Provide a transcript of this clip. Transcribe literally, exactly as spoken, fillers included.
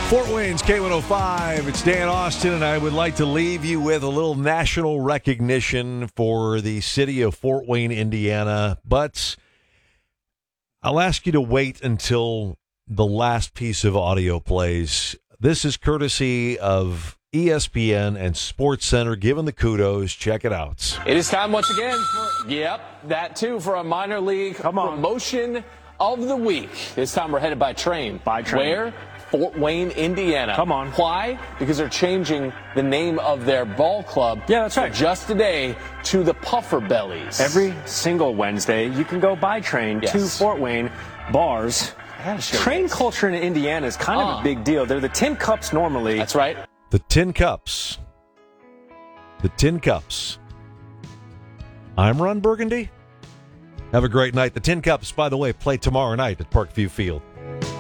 Fort Wayne's K one oh five. It's Dan Austin, and I would like to leave you with a little national recognition for the city of Fort Wayne, Indiana. But I'll ask you to wait until the last piece of audio plays. This is courtesy of E S P N and SportsCenter. Giving the kudos. Check it out. It is time once again for, yep, that too, for a minor league promotion of the week. This time we're headed by train. By train. Where? Fort Wayne, Indiana. Come on. Why? Because they're changing the name of their ball club. Yeah, that's right. Just today to the Puffer Bellies. Every single Wednesday, you can go by train Yes. to Fort Wayne bars. Train this. culture in Indiana is kind Uh. of a big deal. They're the tin cups normally. That's right. The Tin Cups. The Tin Cups. I'm Ron Burgundy. Have a great night. The Tin Cups, by the way, play tomorrow night at Parkview Field.